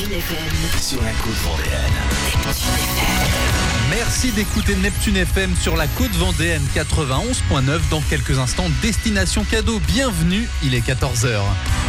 Neptune FM. Sur la côte vendéenne. Neptune FM. Merci d'écouter Neptune FM sur la côte vendéenne 91.9. Dans quelques instants, destination cadeau. Bienvenue, il est 14h.